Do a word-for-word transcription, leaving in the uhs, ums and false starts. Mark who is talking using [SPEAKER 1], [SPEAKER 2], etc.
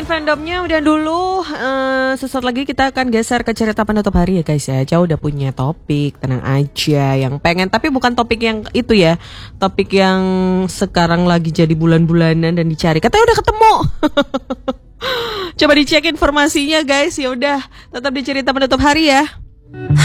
[SPEAKER 1] ngomongin fandomnya udah dulu. uh, Sesaat lagi kita akan geser ke cerita penutup hari ya guys ya. Jauh udah punya topik, tenang aja. Yang pengen, tapi bukan topik yang itu ya. Topik yang sekarang lagi jadi bulan-bulanan dan dicari. Katanya udah ketemu. Coba dicek informasinya guys. Ya udah, tetap di cerita penutup hari ya.